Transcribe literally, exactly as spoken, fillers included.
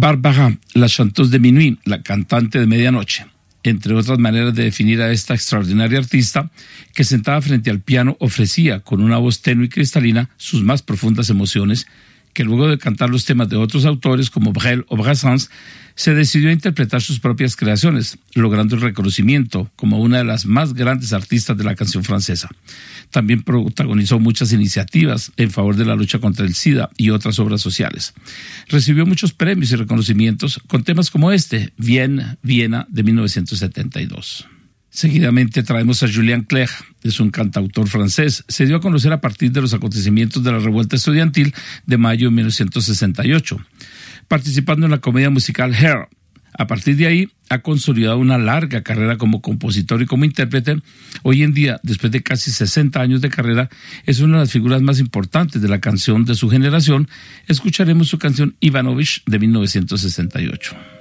Barbara, la chanteuse de minuit, la cantante de medianoche, entre otras maneras de definir a esta extraordinaria artista que sentada frente al piano ofrecía con una voz tenue y cristalina sus más profundas emociones, que luego de cantar los temas de otros autores como Brel o Brassens, se decidió a interpretar sus propias creaciones, logrando el reconocimiento como una de las más grandes artistas de la canción francesa. También protagonizó muchas iniciativas en favor de la lucha contra el SIDA y otras obras sociales. Recibió muchos premios y reconocimientos con temas como este, Vienne, Viena, de mil novecientos setenta y dos. Seguidamente traemos a Julien Clerc, es un cantautor francés. Se dio a conocer a partir de los acontecimientos de la revuelta estudiantil de mayo de mil novecientos sesenta y ocho, participando en la comedia musical Hair. A partir de ahí, ha consolidado una larga carrera como compositor y como intérprete. Hoy en día, después de casi sesenta años de carrera, es una de las figuras más importantes de la canción de su generación. Escucharemos su canción Ivanovich de mil novecientos sesenta y ocho.